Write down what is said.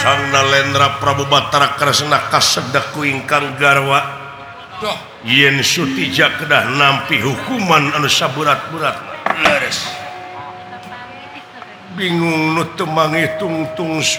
Nalendra Prabu Batara Kresna kasedaku ingkang garwa yen Sutija kedah nampi hukuman anu saburat-burat leres bingung nu teu mangitung-tung